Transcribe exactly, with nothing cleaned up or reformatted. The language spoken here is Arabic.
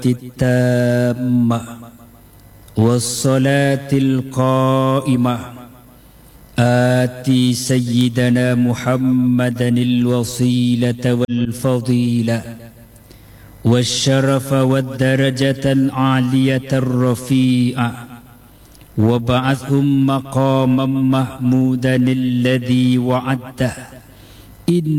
التامة والصلاة القائمة آتي سيدنا محمدا الوسيلة والفضيلة والشرف والدرجة العالية الرفيعة وابعثهم مقاما محمودا الذي وعدته. إن